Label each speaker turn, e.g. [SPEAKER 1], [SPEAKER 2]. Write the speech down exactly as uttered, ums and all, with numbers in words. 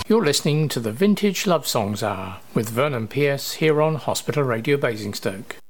[SPEAKER 1] You're listening to the Vintage Love Songs Hour with Vernon Pierce here on Hospital Radio Basingstoke.